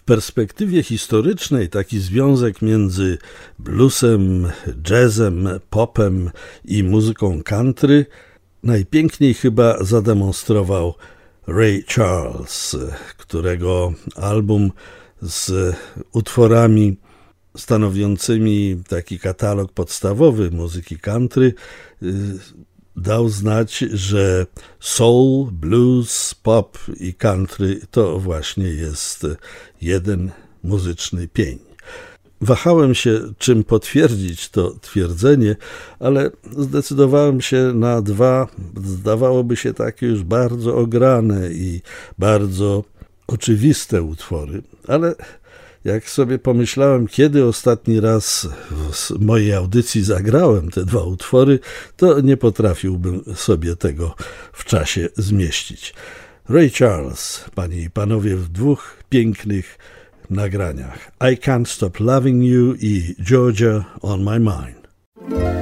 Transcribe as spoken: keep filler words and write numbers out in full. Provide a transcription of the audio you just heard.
perspektywie historycznej taki związek między bluesem, jazzem, popem i muzyką country najpiękniej chyba zademonstrował Ray Charles, którego album z utworami stanowiącymi taki katalog podstawowy muzyki country dał znać, że soul, blues, pop i country to właśnie jest jeden muzyczny pień. Wahałem się, czym potwierdzić to twierdzenie, ale zdecydowałem się na dwa, zdawałoby się takie już bardzo ograne i bardzo oczywiste utwory, ale jak sobie pomyślałem, kiedy ostatni raz w mojej audycji zagrałem te dwa utwory, to nie potrafiłbym sobie tego w czasie zmieścić. Ray Charles, panie i panowie, w dwóch pięknych nagraniach. I Can't Stop Loving You i Georgia on My Mind.